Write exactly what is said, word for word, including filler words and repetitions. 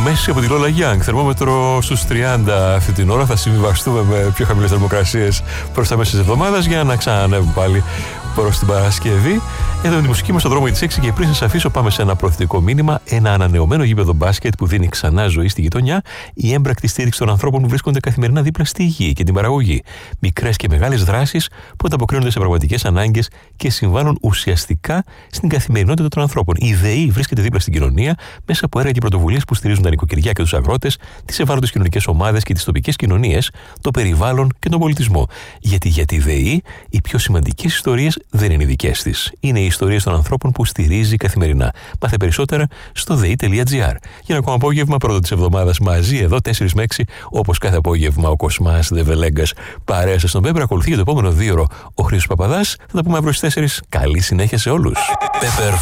Μέση από τη Lola Young. Θερμόμετρο στους τριάντα αυτή την ώρα. Θα συμβιβαστούμε με πιο χαμηλές θερμοκρασίες προς τα μέσα της εβδομάδας για να ξανανεύουμε πάλι προς την Παρασκευή. Εδώ είναι η μουσική μας στον δρόμο της έξι και πριν σας αφήσω πάμε σε ένα προθετικό μήνυμα. Ένα ανανεωμένο γήπεδο μπάσκετ που δίνει ξανά ζωή στη γειτονιά. Η έμπρακτη στήριξη των ανθρώπων που βρίσκονται καθημερινά δίπλα στη γη και την παραγωγή. Μικρές και μεγάλες δράσεις που ανταποκρίνονται σε πραγματικές ανάγκες και συμβάλλουν ουσιαστικά στην καθημερινότητα των ανθρώπων. Η ΔΕΗ βρίσκεται δίπλα στην κοινωνία μέσα από έργα και πρωτοβουλίες που στηρίζουν τα νοικοκυριά και τους αγρότες, τις ευάλωτες κοινωνικές ομάδες και τις τοπικές κοινωνίες, το περιβάλλον και τον πολιτισμό. Γιατί για τη ΔΕΗ οι πιο σημαντικές ιστορίες δεν είναι οι δικές της. Είναι οι ιστορίες των ανθρώπων που στηρίζει καθημερινά. Μάθε περισσότερα στο δε ι τελεία τζι άρ. Για ένα ακόμα απόγευμα πρώτο της εβδομάδας μαζί εδώ τέσσερα με έξι, όπως κάθε απόγευμα ο Κοσμάς Δεβελέγκας παρέα στον Πέπερ. Ακολουθεί για το επόμενο δύο ώρο ο Χρήστος Παπαδάς. Θα τα πούμε αύριο στις τέσσερις. Καλή συνέχεια σε όλους.